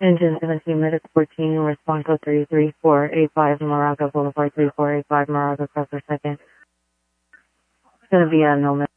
Engine 17 minutes 14, response code 33485 Moraga Boulevard 3485 Moraga Cross per second. It's going to be a no